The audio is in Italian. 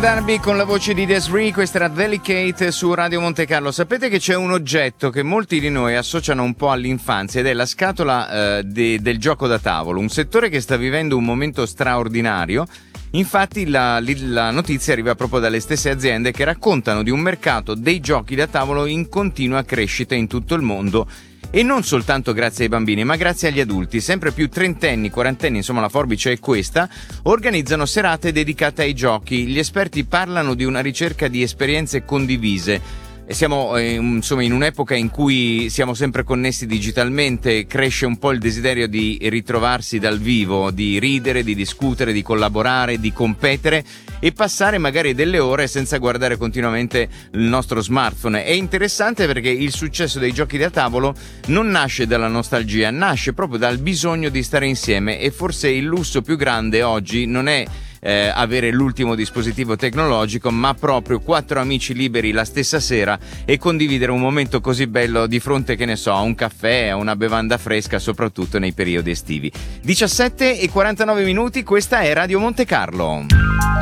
Darby con la voce di Desiree, questa era Delicate su Radio Monte Carlo. Sapete che c'è un oggetto che molti di noi associano un po' all'infanzia ed è la scatola del gioco da tavolo, un settore che sta vivendo un momento straordinario. Infatti la notizia arriva proprio dalle stesse aziende che raccontano di un mercato dei giochi da tavolo in continua crescita in tutto il mondo. E non soltanto grazie ai bambini, ma grazie agli adulti. Sempre più trentenni, quarantenni, insomma la forbice è questa, organizzano serate dedicate ai giochi. Gli esperti parlano di una ricerca di esperienze condivise. E siamo insomma in un'epoca in cui siamo sempre connessi digitalmente, cresce un po' il desiderio di ritrovarsi dal vivo, di ridere, di discutere, di collaborare, di competere e passare magari delle ore senza guardare continuamente il nostro smartphone. È interessante perché il successo dei giochi da tavolo non nasce dalla nostalgia, nasce proprio dal bisogno di stare insieme e forse il lusso più grande oggi non è avere l'ultimo dispositivo tecnologico, ma proprio 4 amici liberi la stessa sera e condividere un momento così bello di fronte, che ne so, a un caffè, a una bevanda fresca, soprattutto nei periodi estivi. 17:49, questa è Radio Monte Carlo.